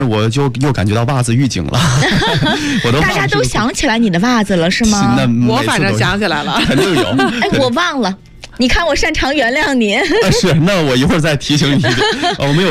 我就又感觉到袜子预警了。 大家都想起来你的袜子了是吗？ 我反正想起来了， 肯定有。 哎，我忘了，你看我擅长原谅你。 是，那我一会儿再提醒你。我没有。